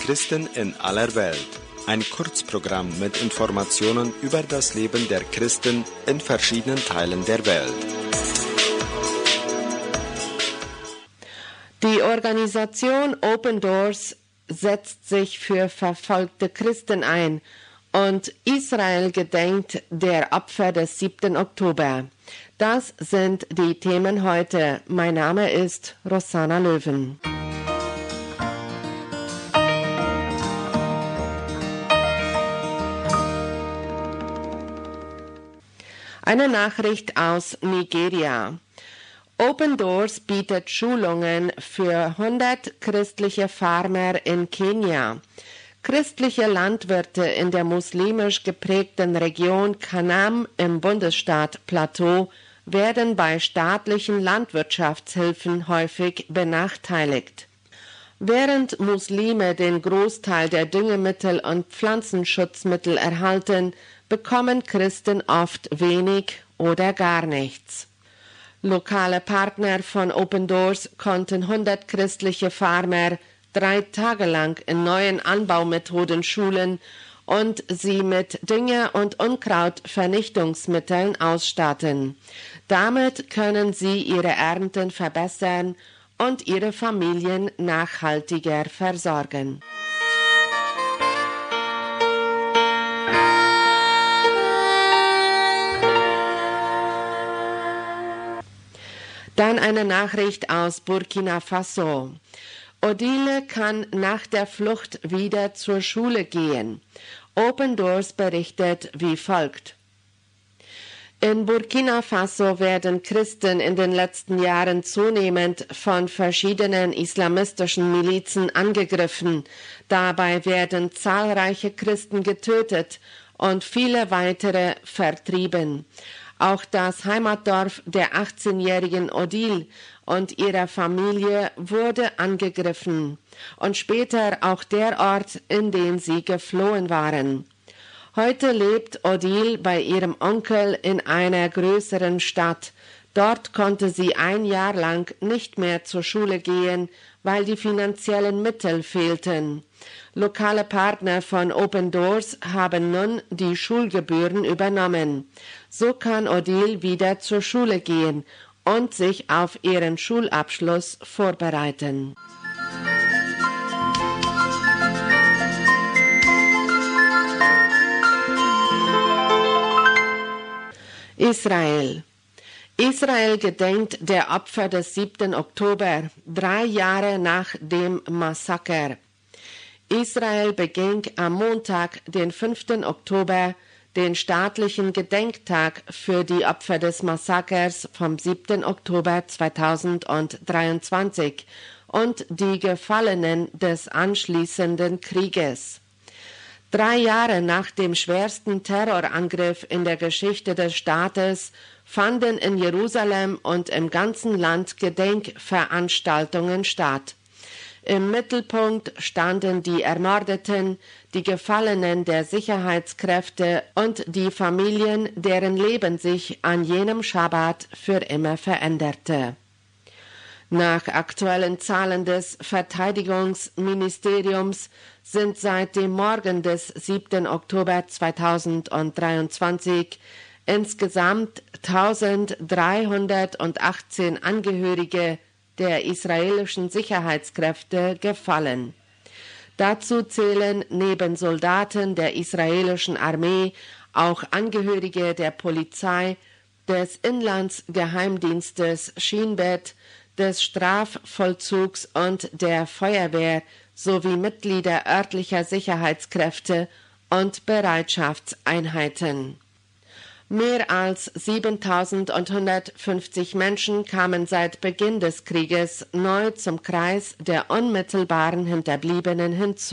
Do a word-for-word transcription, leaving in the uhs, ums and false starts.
Christen in aller Welt. Ein Kurzprogramm mit Informationen über das Leben der Christen in verschiedenen Teilen der Welt. Die Organisation Open Doors setzt sich für verfolgte Christen ein und Israel gedenkt der Opfer des siebten Oktober. Das sind die Themen heute. Mein Name ist Rosanna Löwen. Eine Nachricht aus Nigeria. Open Doors bietet Schulungen für hundert christliche Farmer in Kenia. Christliche Landwirte in der muslimisch geprägten Region Kanam im Bundesstaat Plateau werden bei staatlichen Landwirtschaftshilfen häufig benachteiligt. Während Muslime den Großteil der Düngemittel und Pflanzenschutzmittel erhalten, bekommen Christen oft wenig oder gar nichts. Lokale Partner von Open Doors konnten hundert christliche Farmer drei Tage lang in neuen Anbaumethoden schulen und sie mit Dünger- und Unkrautvernichtungsmitteln ausstatten. Damit können sie ihre Ernten verbessern und ihre Familien nachhaltiger versorgen. Dann eine Nachricht aus Burkina Faso. Odile kann nach der Flucht wieder zur Schule gehen. Open Doors berichtet wie folgt. In Burkina Faso werden Christen in den letzten Jahren zunehmend von verschiedenen islamistischen Milizen angegriffen. Dabei werden zahlreiche Christen getötet und viele weitere vertrieben. Auch das Heimatdorf der achtzehnjährigen Odile und ihrer Familie wurde angegriffen und später auch der Ort, in den sie geflohen waren. Heute lebt Odile bei ihrem Onkel in einer größeren Stadt. Dort konnte sie ein Jahr lang nicht mehr zur Schule gehen, weil die finanziellen Mittel fehlten. Lokale Partner von Open Doors haben nun die Schulgebühren übernommen. So kann Odile wieder zur Schule gehen und sich auf ihren Schulabschluss vorbereiten. Israel. Israel gedenkt der Opfer des siebten Oktober, drei Jahre nach dem Massaker. Israel beging am Montag, den fünften Oktober, den staatlichen Gedenktag für die Opfer des Massakers vom siebten Oktober zweitausenddreiundzwanzig und die Gefallenen des anschließenden Krieges. Drei Jahre nach dem schwersten Terrorangriff in der Geschichte des Staates fanden in Jerusalem und im ganzen Land Gedenkveranstaltungen statt. Im Mittelpunkt standen die Ermordeten, die Gefallenen der Sicherheitskräfte und die Familien, deren Leben sich an jenem Schabbat für immer veränderte. Nach aktuellen Zahlen des Verteidigungsministeriums sind seit dem Morgen des siebten Oktober zweitausenddreiundzwanzig insgesamt eintausenddreihundertachtzehn Angehörige der israelischen Sicherheitskräfte gefallen. Dazu zählen neben Soldaten der israelischen Armee auch Angehörige der Polizei, des Inlandsgeheimdienstes Shin Bet, des Strafvollzugs und der Feuerwehr sowie Mitglieder örtlicher Sicherheitskräfte und Bereitschaftseinheiten. Mehr als siebentausendhundertfünfzig Menschen kamen seit Beginn des Krieges neu zum Kreis der unmittelbaren Hinterbliebenen hinzu.